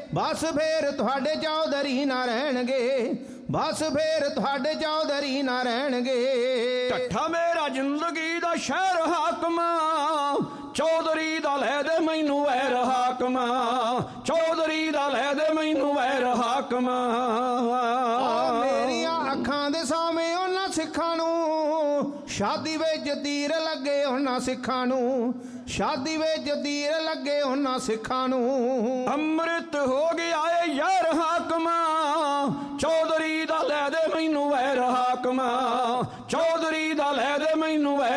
ਬਸ ਫੇਰ ਤੁਹਾਡੇ ਚੌਧਰੀ ਨਾ ਰਹਿਣਗੇ, ਬਸ ਫੇਰ ਤੁਹਾਡੇ ਚੌਧਰੀ ਨਾ ਰਹਿਣਗੇ। ਢੱਠਾ ਮੇਰਾ ਜ਼ਿੰਦਗੀ ਦਾ ਸ਼ਹਿਰ ਹਾਕਮਾ, ਚੌਧਰੀ ਦਾ ਲੈ ਦੇ ਮੈਨੂੰ ਵੈਰ ਹਾਕਮਾ, ਚੌਧਰੀ ਦਾ ਲੈ ਦੇ ਮੈਨੂੰ ਵੈਰ ਹਾਕਮਾ। ਮੇਰੀਆਂ ਅੱਖਾਂ ਦੇ ਸਾਹਮਣੇ ਉਹਨਾਂ ਸਿੱਖਾਂ ਨੂੰ ਸ਼ਾਦੀ ਵਿੱਚ ਤੀਰ ਲੱਗੇ, ਉਹਨਾਂ ਸਿੱਖਾਂ ਨੂੰ ਸ਼ਾਦੀ ਵਿੱਚ ਤੀਰ ਲੱਗੇ, ਉਹਨਾਂ ਸਿੱਖਾਂ ਨੂੰ। ਅੰਮ੍ਰਿਤ ਹੋ ਗਿਆ ਏ ਯਾਰ ਹਾਕਮਾ, ਚੌਧਰੀ ਦਾ ਲੈ ਦੇ ਮੈਨੂੰ ਵੈਰ ਹਾਕਮਾ, ਚੌਧਰੀ ਦਾ ਲੈ ਦੇ ਮੈਨੂੰ ਵੈਰ